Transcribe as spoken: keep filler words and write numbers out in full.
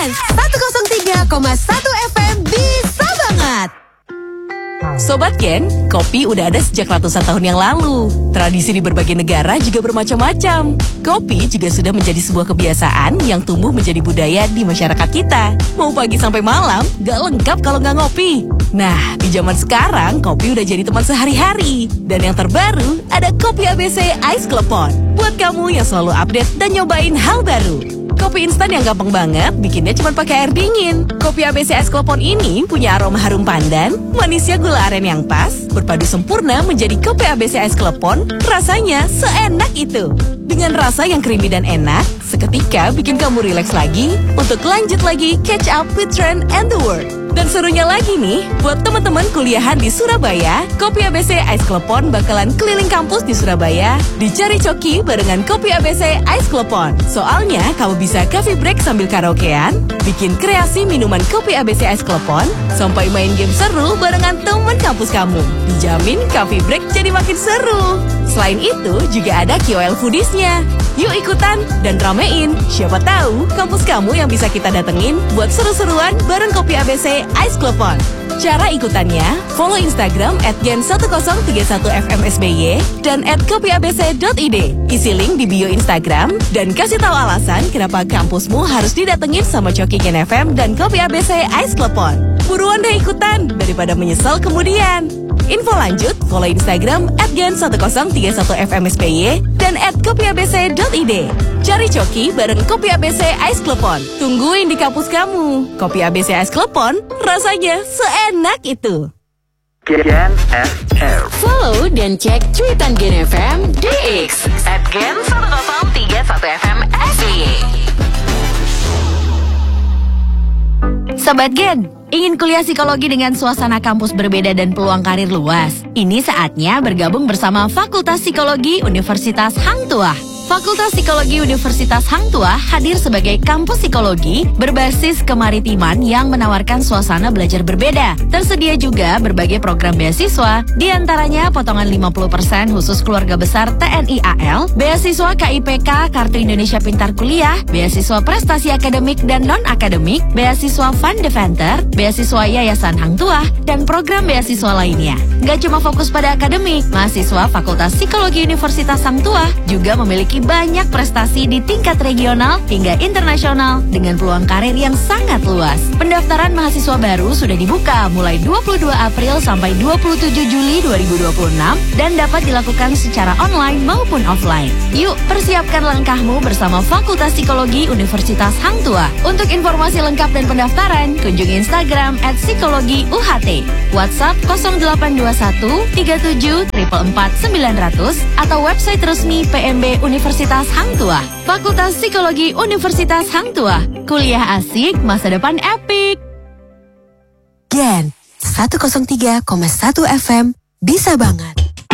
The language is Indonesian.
Gen seratus tiga koma satu F M bisa banget. Sobat Gen, kopi udah ada sejak ratusan tahun yang lalu. Tradisi di berbagai negara juga bermacam-macam. Kopi juga sudah menjadi sebuah kebiasaan yang tumbuh menjadi budaya di masyarakat kita. Mau pagi sampai malam, gak lengkap kalau gak ngopi. Nah, di zaman sekarang, kopi udah jadi teman sehari-hari. Dan yang terbaru, ada Kopi A B C Ice Klepon. Buat kamu yang selalu update dan nyobain hal baru. Kopi instan yang gampang banget, bikinnya cuma pakai air dingin. Kopi A B C Ice Klepon ini punya aroma harum pandan, manisnya gula aren yang pas, berpadu sempurna menjadi Kopi A B C Ice Klepon, rasanya seenak itu. Dengan rasa yang creamy dan enak, seketika bikin kamu rileks lagi untuk lanjut lagi catch up with trend and the world. Dan serunya lagi nih, buat teman-teman kuliahan di Surabaya, Kopi A B C Ice Klepon bakalan keliling kampus di Surabaya, dicari coki barengan Kopi A B C Ice Klepon. Soalnya, kamu bisa coffee break sambil karaokean, bikin kreasi minuman Kopi A B C Ice Klepon, sampai main game seru barengan teman kampus kamu. Dijamin coffee break jadi makin seru. Selain itu, juga ada Q O L foodiesnya. Yuk ikutan dan ramein. Siapa tahu kampus kamu yang bisa kita datengin buat seru-seruan bareng Kopi A B C Ice Klepon. Cara ikutannya, follow Instagram at gen seratus tiga satu F M S B Y dan at kopi a b c dot i d. Isi link di bio Instagram dan kasih tahu alasan kenapa kampusmu harus didatengin sama Coki Gen F M dan Kopi A B C Ice Klepon. Buruan deh ikutan daripada menyesal kemudian. Info lanjut, follow Instagram at gen seratus tiga satu F M S B Y dan at kopi a b c dot i d. Cari coki bareng Kopi A B C Ice Klepon. Tungguin di kampus kamu. Kopi A B C Ice Klepon, rasanya seenak itu. Gen F M. Follow dan cek cuitan Gen F M D X at gen seratus tiga satu F M S B Y. Sobat Gen, ingin kuliah psikologi dengan suasana kampus berbeda dan peluang karir luas? Ini saatnya bergabung bersama Fakultas Psikologi Universitas Hang Tuah. Fakultas Psikologi Universitas Hang Tuah hadir sebagai kampus psikologi berbasis kemaritiman yang menawarkan suasana belajar berbeda. Tersedia juga berbagai program beasiswa, diantaranya potongan lima puluh persen khusus keluarga besar T N I A L, beasiswa K I P K Kartu Indonesia Pintar Kuliah, beasiswa prestasi akademik dan non-akademik, beasiswa Fund Defender, beasiswa Yayasan Hang Tuah, dan program beasiswa lainnya. Gak cuma fokus pada akademik, mahasiswa Fakultas Psikologi Universitas Hang Tuah juga memiliki banyak prestasi di tingkat regional hingga internasional dengan peluang karir yang sangat luas. Pendaftaran mahasiswa baru sudah dibuka mulai dua puluh dua April sampai dua puluh tujuh Juli dua ribu dua puluh enam dan dapat dilakukan secara online maupun offline. Yuk, persiapkan langkahmu bersama Fakultas Psikologi Universitas Hang Tuah. Untuk informasi lengkap dan pendaftaran, kunjungi Instagram at psikologi U H T, WhatsApp nol delapan dua satu tiga tujuh empat empat sembilan nol nol atau website resmi P M B Universitas Universitas Hang Tuah. Fakultas Psikologi Universitas Hang Tuah. Kuliah asik, masa depan epik. Gen seratus tiga koma satu F M bisa banget.